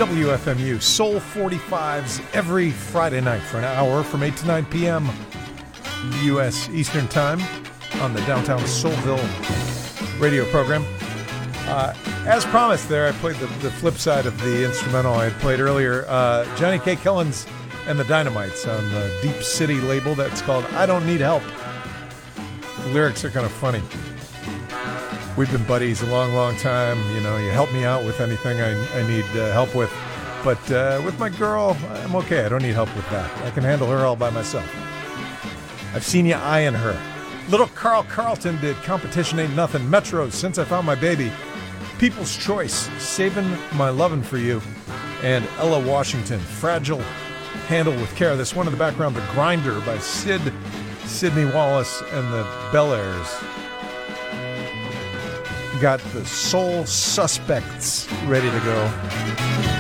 WFMU Soul 45s every Friday night for an hour from 8 to 9 p.m. U.S. Eastern Time on the Downtown Soulville radio program. As promised there, I played the flip side of the instrumental I had played earlier. Johnny K. Killens and the Dynamites on the Deep City label that's called I Don't Need Help. The lyrics are kind of funny. We've been buddies a long, long time. You know, you help me out with anything I need help with. But with my girl, I'm okay. I don't need help with that. I can handle her all by myself. I've seen you eyeing her. Little Carl Carlton did Competition Ain't Nothing. Metro, Since I Found My Baby. People's Choice, Saving My Lovin' For You. And Ella Washington, Fragile, Handle With Care. This one in the background, The Grinder by Sydney Wallace and the Bel Airs. Got the Soul Suspects ready to go.